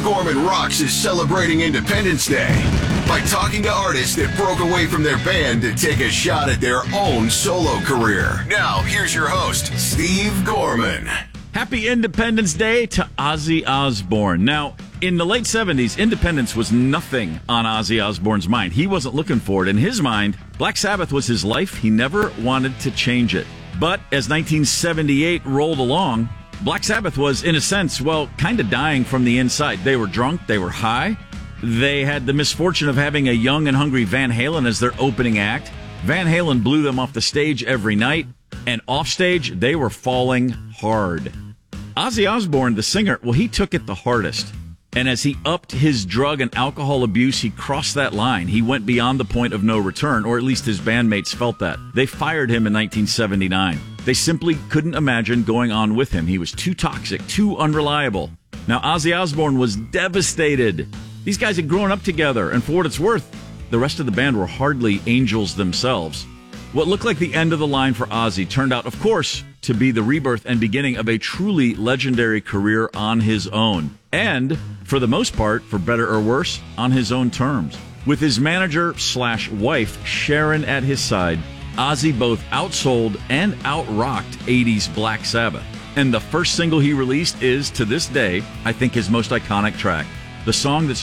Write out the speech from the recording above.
Gorman Rocks is celebrating Independence Day by talking to artists that broke away from their band to take a shot at their own solo career. Now, here's your host, Steve Gorman. Happy Independence Day to Ozzy Osbourne. Now, in the late 70s, independence was nothing on Ozzy Osbourne's mind. He wasn't looking for it. In his mind, Black Sabbath was his life. He never wanted to change it. But as 1978 rolled along, Black Sabbath was, in a sense, kind of dying from the inside. They were drunk. They were high. They had the misfortune of having a young and hungry Van Halen as their opening act. Van Halen blew them off the stage every night. And offstage, they were falling hard. Ozzy Osbourne, the singer, he took it the hardest. And as he upped his drug and alcohol abuse, he crossed that line. He went beyond the point of no return, or at least his bandmates felt that. They fired him in 1979. They simply couldn't imagine going on with him. He was too toxic, too unreliable. Now, Ozzy Osbourne was devastated. These guys had grown up together, and for what it's worth, the rest of the band were hardly angels themselves. What looked like the end of the line for Ozzy turned out, of course, to be the rebirth and beginning of a truly legendary career on his own. And, for the most part, for better or worse, on his own terms. With his manager/wife, Sharon, at his side, Ozzy both outsold and outrocked 80s Black Sabbath. And the first single he released is, to this day, I think his most iconic track. The song that's